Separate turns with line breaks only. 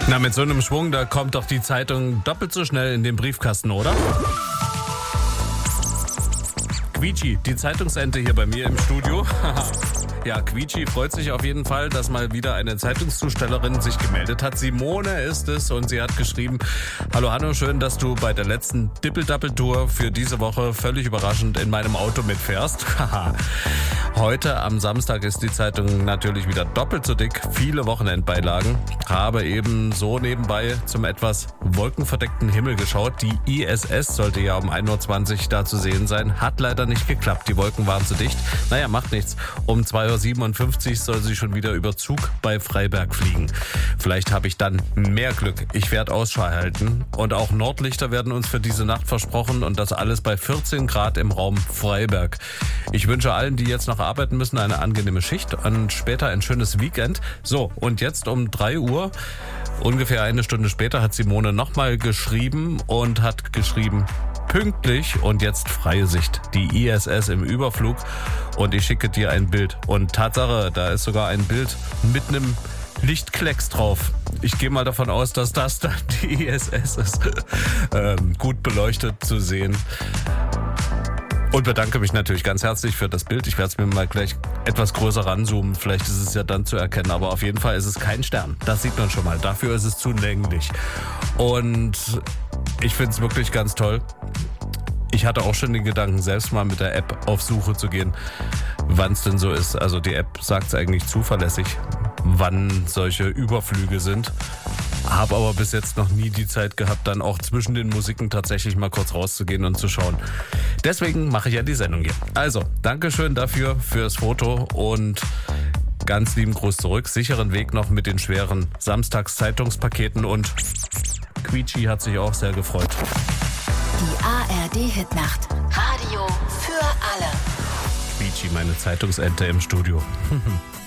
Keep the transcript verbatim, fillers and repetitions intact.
Na, mit so einem Schwung, da kommt doch die Zeitung doppelt so schnell in den Briefkasten, oder? Quietschi, die Zeitungsente hier bei mir im Studio. Ja, Quietschi freut sich auf jeden Fall, dass mal wieder eine Zeitungszustellerin sich gemeldet hat. Simone ist es und sie hat geschrieben: Hallo Hanno, schön, dass du bei der letzten Dippel-Dappel-Tour für diese Woche völlig überraschend in meinem Auto mitfährst. Heute am Samstag ist die Zeitung natürlich wieder doppelt so dick, viele Wochenendbeilagen. Habe eben so nebenbei zum etwas wolkenverdeckten Himmel geschaut. Die I S S sollte ja um ein Uhr zwanzig da zu sehen sein, hat leider nicht geklappt. Die Wolken waren zu dicht. Naja, macht nichts. Um zwei Uhr siebenundfünfzig soll sie schon wieder über Zug bei Freiberg fliegen. Vielleicht habe ich dann mehr Glück. Ich werde Ausschau halten. Und auch Nordlichter werden uns für diese Nacht versprochen und das alles bei vierzehn Grad im Raum Freiberg. Ich wünsche allen, die jetzt noch arbeiten müssen, eine angenehme Schicht und später ein schönes Weekend. So, und jetzt um drei Uhr, ungefähr eine Stunde später, hat Simone nochmal geschrieben und hat geschrieben: pünktlich und jetzt freie Sicht. Die I S S im Überflug und ich schicke dir ein Bild. Und Tatsache, da ist sogar ein Bild mit einem Lichtklecks drauf. Ich gehe mal davon aus, dass das dann die I S S ist. ähm, gut beleuchtet zu sehen. Und bedanke mich natürlich ganz herzlich für das Bild. Ich werde es mir mal gleich etwas größer ranzoomen. Vielleicht ist es ja dann zu erkennen. Aber auf jeden Fall ist es kein Stern. Das sieht man schon mal. Dafür ist es zu länglich. Und ich finde es wirklich ganz toll. Ich hatte auch schon den Gedanken, selbst mal mit der App auf Suche zu gehen, wann es denn so ist. Also die App sagt es eigentlich zuverlässig, wann solche Überflüge sind. Habe aber bis jetzt noch nie die Zeit gehabt, dann auch zwischen den Musiken tatsächlich mal kurz rauszugehen und zu schauen. Deswegen mache ich ja die Sendung hier. Also, Dankeschön dafür, fürs Foto und ganz lieben Gruß zurück. Sicheren Weg noch mit den schweren Samstags-Zeitungspaketen und Quietschi hat sich auch sehr gefreut.
Die A R D-Hitnacht. Radio für alle.
Quietschi, meine Zeitungsente im Studio.